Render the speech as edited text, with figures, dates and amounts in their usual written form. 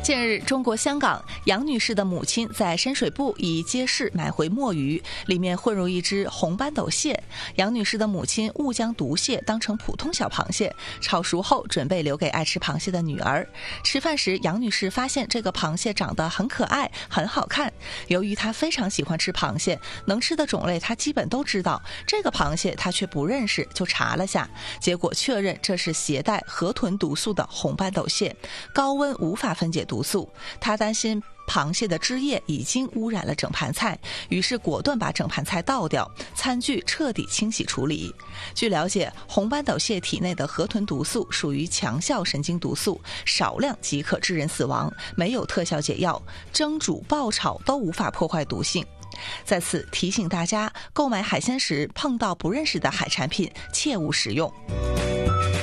近日，中国香港杨女士的母亲在深水埗以街市买回墨鱼，里面混入一只红斑斗蟹。杨女士的母亲误将毒蟹当成普通小螃蟹，炒熟后准备留给爱吃螃蟹的女儿。吃饭时，杨女士发现这个螃蟹长得很可爱，很好看。由于她非常喜欢吃螃蟹，能吃的种类她基本都知道，这个螃蟹她却不认识，就查了下，结果确认这是携带河豚毒素的红斑斗蟹，高温无法分解毒素。他担心螃蟹的汁液已经污染了整盘菜，于是果断把整盘菜倒掉，餐具彻底清洗处理。据了解，红斑斗蟹体内的河豚毒素属于强效神经毒素，少量即可致人死亡，没有特效解药，蒸煮爆炒都无法破坏毒性。在此提醒大家，购买海鲜时碰到不认识的海产品，切勿食用。